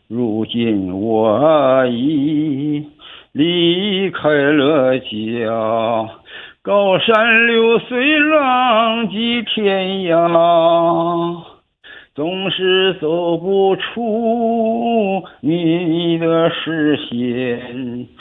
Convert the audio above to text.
如今我已离开了家，高山流水浪迹天涯，总是走不出你的视线。